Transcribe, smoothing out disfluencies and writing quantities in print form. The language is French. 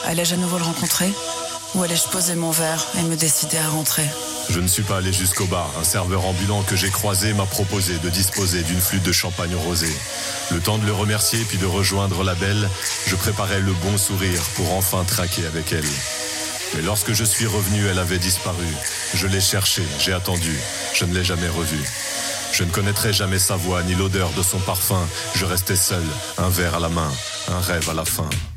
Allais-je à nouveau le rencontrer? Ou allais-je poser mon verre et me décider à rentrer? Je ne suis pas allé jusqu'au bar. Un serveur ambulant que j'ai croisé m'a proposé de disposer d'une flûte de champagne rosé. Le temps de le remercier puis de rejoindre la belle, je préparais le bon sourire pour enfin traquer avec elle. Mais lorsque je suis revenu, elle avait disparu. Je l'ai cherchée, j'ai attendu, je ne l'ai jamais revue. Je ne connaîtrai jamais sa voix ni l'odeur de son parfum. Je restais seul, un verre à la main, un rêve à la fin.